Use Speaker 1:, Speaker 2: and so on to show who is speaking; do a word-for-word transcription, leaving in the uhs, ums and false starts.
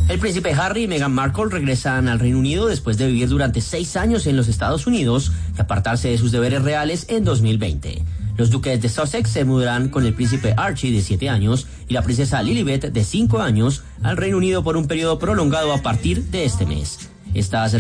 Speaker 1: El príncipe Harry y Meghan Markle regresan al Reino Unido después de vivir durante seis años en los Estados Unidos y apartarse de sus deberes reales en dos mil veinte. Los duques de Sussex se mudarán con el príncipe Archie, de siete años, y la princesa Lilibet, de cinco años, al Reino Unido por un periodo prolongado a partir de este mes. Estas